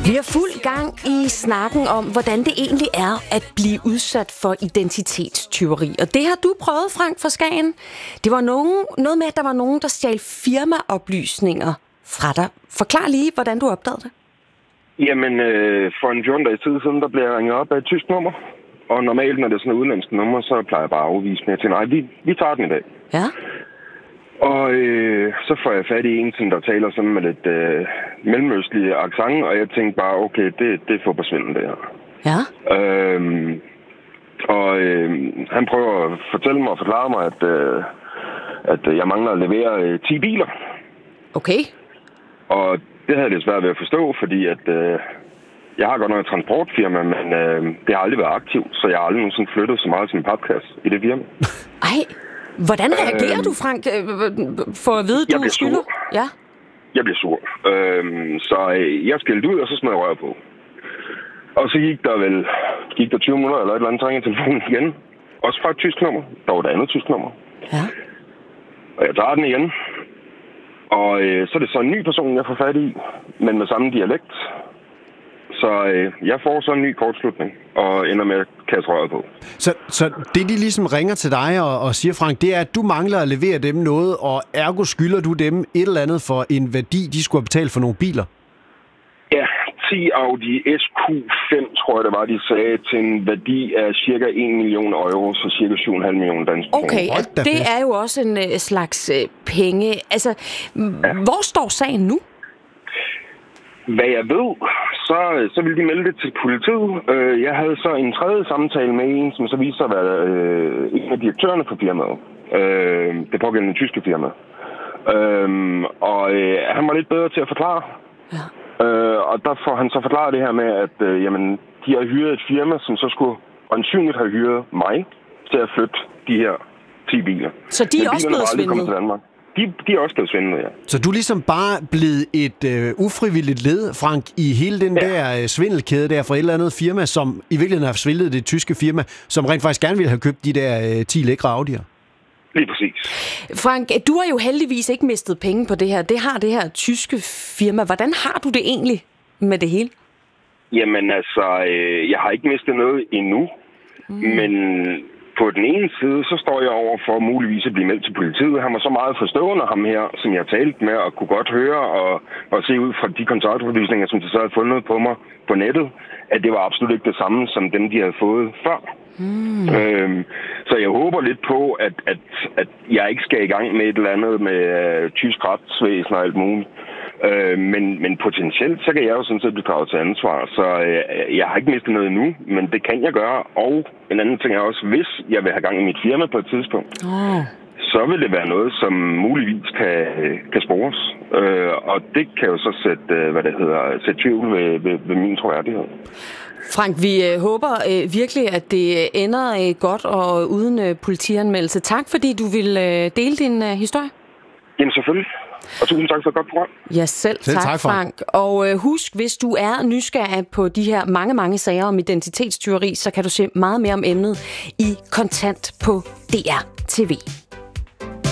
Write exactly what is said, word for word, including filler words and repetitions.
Vi er fuld gang i snakken om, hvordan det egentlig er at blive udsat for identitetstyveri. Og det har du prøvet, Frank fra Skagen. Det var nogen, noget med, at der var nogen, der stjal firmaoplysninger fra dig. Forklar lige, hvordan du opdagede det. Jamen, øh, for en fjorten dage tid siden, der blev jeg ringet op af et tysk nummer. Og normalt, når det er sådan et udenlandsk nummer, så plejer jeg bare at afvise mig til, nej, vi, vi tager den i dag. Ja. Og øh, så får jeg fat i en, som der taler sådan med lidt øh, mellemøstlige accent, og jeg tænkte bare, okay, det, det er fodboldsvindel, det her. Ja. Øhm, og øh, han prøver at fortælle mig og forklare mig, at, øh, at jeg mangler at levere øh, ti biler. Okay. Og det havde jeg lidt svært ved at forstå, fordi at, øh, jeg har godt nok et transportfirma, men øh, det har aldrig været aktivt, så jeg har aldrig nogensinde flyttet så meget som en papkasse i det firma. Ej, hvordan reagerer øh, du, Frank, for at vide, du jeg skylder? Ja. Jeg bliver sur. Øh, så øh, jeg skældte ud, og så smed jeg rør på. Og så gik der vel gik der tyve minutter eller et eller andet, trængede telefonen igen. Også fra et tysk nummer. Der var et andet tysk nummer. Ja. Og jeg tager den igen. Og øh, så er det så en ny person, jeg får fat i, men med samme dialekt. Så øh, jeg får så en ny kortslutning, og ender med at kaste røret på. Så, så det, de ligesom ringer til dig og, og siger, Frank, det er, at du mangler at levere dem noget, og ergo skylder du dem et eller andet for en værdi, de skulle have betalt for nogle biler? Ja, ti Audi S Q fem, tror jeg det var, de sagde, til en værdi af cirka en million euro, så cirka syv komma fem millioner danske kroner. Okay, altså, det er jo også en uh, slags uh, penge. Altså, ja. Hvor står sagen nu? Hvad jeg ved, så, så ville de melde det til politiet. Jeg havde så en tredje samtale med en, som så viste sig at være øh, en af direktørerne for firmaet. Øh, det pågældende tyske firma. Øh, og øh, han var lidt bedre til at forklare. Ja. Øh, og der får han så forklaret det her med, at øh, jamen, de har hyret et firma, som så skulle øjensynligt have hyret mig til at flytte de her ti biler. Så de er også blevet svindlet? De, de er også blevet svindlet, ja. Så du er ligesom bare blevet et øh, ufrivilligt led, Frank, i hele den ja. der øh, svindelkæde der fra et eller andet firma, som i virkeligheden har svindlet det tyske firma, som rent faktisk gerne ville have købt de der øh, ti lækre Audi'er. Lige præcis. Frank, du har jo heldigvis ikke mistet penge på det her. Det har det her tyske firma. Hvordan har du det egentlig med det hele? Jamen altså, øh, jeg har ikke mistet noget endnu, mm. men på den ene side, så står jeg over for muligvis at blive meldt til politiet. Han var så meget forstående, ham her, som jeg talte med, og kunne godt høre og, og se ud fra de kontaktoplysninger, som de så havde fundet på mig på nettet, at det var absolut ikke det samme, som dem, de havde fået før. Mm. Øhm, så jeg håber lidt på, at, at, at jeg ikke skal i gang med et eller andet med uh, tysk retsvæsen og alt muligt. Øh, men, men potentielt, så kan jeg jo sådan set blive draget til ansvar. Så øh, jeg har ikke mistet noget endnu, men det kan jeg gøre. Og en anden ting er også, hvis jeg vil have gang i mit firma på et tidspunkt, oh. så vil det være noget, som muligvis kan, kan spores. Øh, og det kan jo så sætte, hvad det hedder, sætte tvivl ved, ved, ved min troværdighed. Frank, vi øh, håber øh, virkelig, at det ender øh, godt og uden øh, politianmeldelse. Tak, fordi du vil øh, dele din øh, historie. Jamen selvfølgelig. Og tusind tak for et godt program. Ja, selv, selv tak, tak Frank. Og øh, husk, hvis du er nysgerrig på de her mange, mange sager om identitetstyveri, så kan du se meget mere om emnet i Kontant på D R T V.